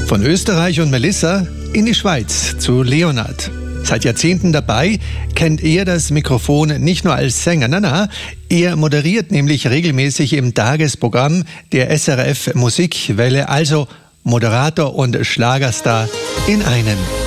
Von Österreich und Melissa in die Schweiz zu Leonard. Seit Jahrzehnten dabei, kennt er das Mikrofon nicht nur als Sänger, er moderiert nämlich regelmäßig im Tagesprogramm der SRF Musikwelle, also Moderator und Schlagerstar in einem.